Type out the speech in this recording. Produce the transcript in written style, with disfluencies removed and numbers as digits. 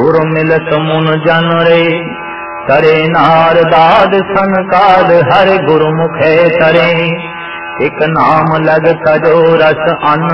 गुरु मिलत मुन जन रे। तरे नार दाद संकाल हर गुरु मुखे तरे। एक नाम लग तजो रस अन